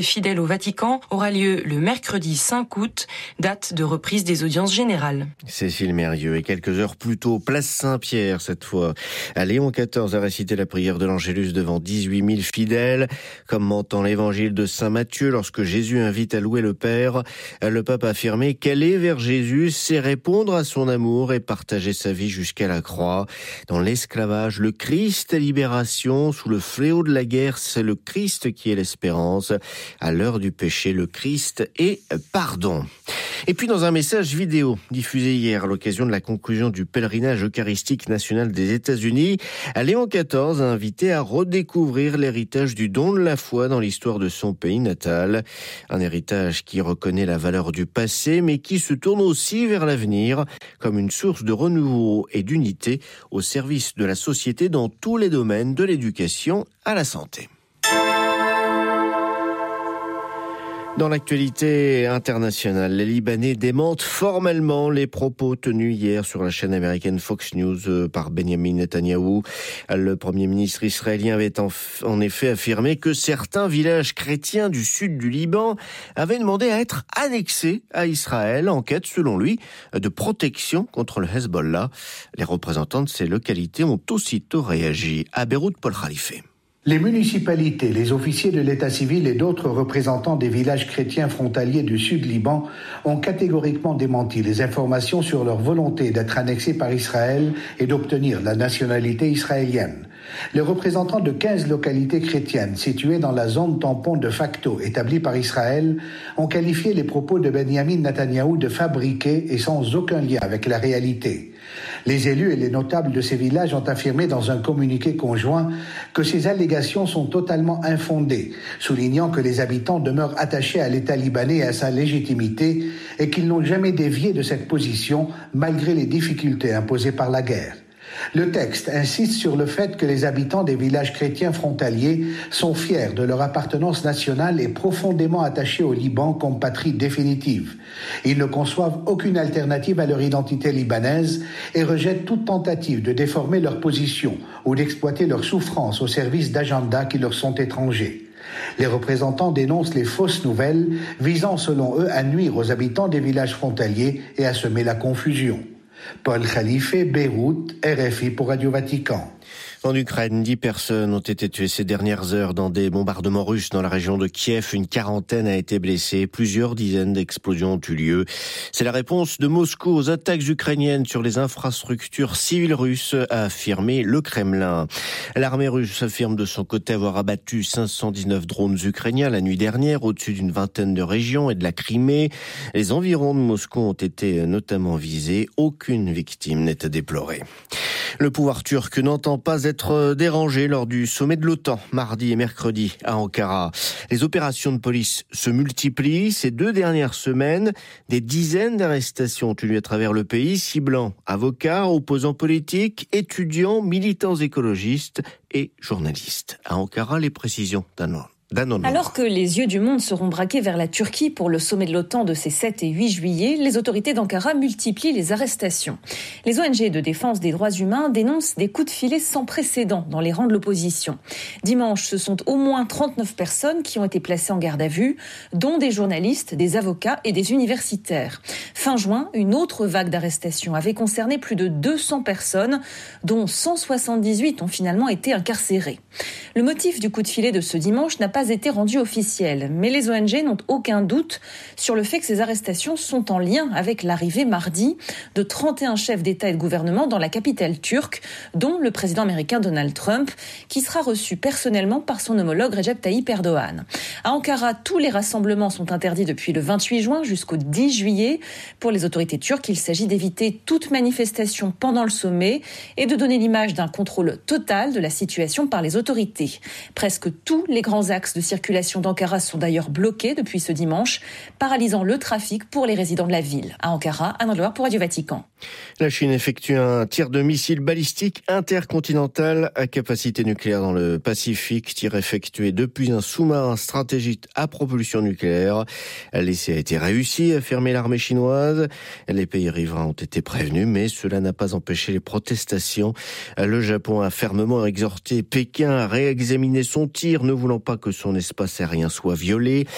Fidèles au Vatican aura lieu le mercredi 5 août, date de reprise des audiences générales. Cécile Mérieux, et quelques heures plus tôt, place Saint-Pierre cette fois. Léon XIV a récité la prière de l'Angélus devant 18 000 fidèles. Commentant l'évangile de Saint Matthieu, lorsque Jésus invite à louer le Père, le pape a affirmé qu'aller vers Jésus, c'est répondre à son amour et partager sa vie jusqu'à la croix. Dans l'esclavage, le Christ est libération. Sous le fléau de la guerre, c'est le Christ qui est l'espérance. À l'heure du péché, le Christ est pardon. Et puis dans un message vidéo diffusé hier à l'occasion de la conclusion du pèlerinage eucharistique national des États-Unis, Léon XIV a invité à redécouvrir l'héritage du don de la foi dans l'histoire de son pays natal. Un héritage qui reconnaît la valeur du passé, mais qui se tourne aussi vers l'avenir, comme une source de renouveau et d'unité au service de la société dans tous les domaines, de l'éducation à la santé. Dans l'actualité internationale, les Libanais démentent formellement les propos tenus hier sur la chaîne américaine Fox News par Benjamin Netanyahou. Le Premier ministre israélien avait en effet affirmé que certains villages chrétiens du sud du Liban avaient demandé à être annexés à Israël, en quête, selon lui, de protection contre le Hezbollah. Les représentants de ces localités ont aussitôt réagi. À Beyrouth, Paul Khalife. Les municipalités, les officiers de l'état civil et d'autres représentants des villages chrétiens frontaliers du sud Liban ont catégoriquement démenti les informations sur leur volonté d'être annexés par Israël et d'obtenir la nationalité israélienne. Les représentants de 15 localités chrétiennes situées dans la zone tampon de facto établie par Israël ont qualifié les propos de Benjamin Netanyahou de fabriqués et sans aucun lien avec la réalité. Les élus et les notables de ces villages ont affirmé dans un communiqué conjoint que ces allégations sont totalement infondées, soulignant que les habitants demeurent attachés à l'État libanais et à sa légitimité et qu'ils n'ont jamais dévié de cette position malgré les difficultés imposées par la guerre. Le texte insiste sur le fait que les habitants des villages chrétiens frontaliers sont fiers de leur appartenance nationale et profondément attachés au Liban comme patrie définitive. Ils ne conçoivent aucune alternative à leur identité libanaise et rejettent toute tentative de déformer leur position ou d'exploiter leur souffrance au service d'agendas qui leur sont étrangers. Les représentants dénoncent les fausses nouvelles visant selon eux à nuire aux habitants des villages frontaliers et à semer la confusion. Paul Khalife, Beyrouth, RFI pour Radio Vatican. En Ukraine, 10 personnes ont été tuées ces dernières heures dans des bombardements russes dans la région de Kiev. Une quarantaine a été blessée. Plusieurs dizaines d'explosions ont eu lieu. C'est la réponse de Moscou aux attaques ukrainiennes sur les infrastructures civiles russes, a affirmé le Kremlin. L'armée russe affirme de son côté avoir abattu 519 drones ukrainiens la nuit dernière au-dessus d'une vingtaine de régions et de la Crimée. Les environs de Moscou ont été notamment visés. Aucune victime n'est à déplorer. Le pouvoir turc n'entend pas être dérangé lors du sommet de l'OTAN, mardi et mercredi à Ankara. Les opérations de police se multiplient. Ces 2 dernières semaines, des dizaines d'arrestations ont eu lieu à travers le pays, ciblant avocats, opposants politiques, étudiants, militants écologistes et journalistes. À Ankara, les précisions d'Anouar. Alors que les yeux du monde seront braqués vers la Turquie pour le sommet de l'OTAN de ces 7 et 8 juillet, les autorités d'Ankara multiplient les arrestations. Les ONG de défense des droits humains dénoncent des coups de filet sans précédent dans les rangs de l'opposition. Dimanche, ce sont au moins 39 personnes qui ont été placées en garde à vue, dont des journalistes, des avocats et des universitaires. Fin juin, une autre vague d'arrestations avait concerné plus de 200 personnes, dont 178 ont finalement été incarcérées. Le motif du coup de filet de ce dimanche n'a pas été rendu officiel, mais les ONG n'ont aucun doute sur le fait que ces arrestations sont en lien avec l'arrivée mardi de 31 chefs d'État et de gouvernement dans la capitale turque, dont le président américain Donald Trump, qui sera reçu personnellement par son homologue Recep Tayyip Erdogan. À Ankara, tous les rassemblements sont interdits depuis le 28 juin jusqu'au 10 juillet. Pour les autorités turques, il s'agit d'éviter toute manifestation pendant le sommet et de donner l'image d'un contrôle total de la situation par les autorités. Presque tous les grands axes de circulation d'Ankara sont d'ailleurs bloqués depuis ce dimanche, paralysant le trafic pour les résidents de la ville. À Ankara, Anne Loire pour Radio Vatican. La Chine effectue un tir de missile balistique intercontinental à capacité nucléaire dans le Pacifique, tir effectué depuis un sous-marin stratégique à propulsion nucléaire. L'essai a été réussi, a affirmé l'armée chinoise. Les pays riverains ont été prévenus, mais cela n'a pas empêché les protestations. Le Japon a fermement exhorté Pékin à réexaminer son tir, ne voulant pas que son espace aérien soit violé.